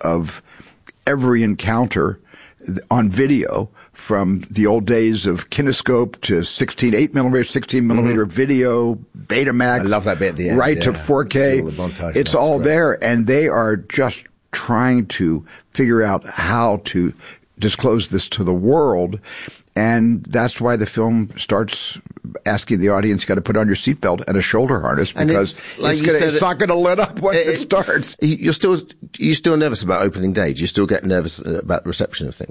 of every encounter on video, from the old days of kinescope to 8mm, 16mm video, Betamax. I love that bit at the end. Right to 4K. It's all there, and they are just trying to figure out how to disclose this to the world. And that's why the film starts asking the audience, you got to put on your seatbelt and a shoulder harness, because it's not going to let up once it starts. You're still nervous about opening day? Do you still get nervous about the reception of things?